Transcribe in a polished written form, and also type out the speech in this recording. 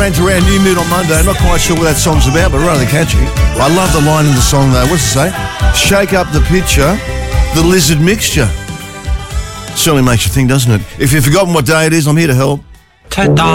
Duran Duran, New Mood on Monday. I'm not quite sure what that song's about, but rather catchy. I love the line in the song, though. What's it say? Shake up the picture, the lizard mixture. Certainly makes you think, doesn't it? If you've forgotten what day it is, I'm here to help.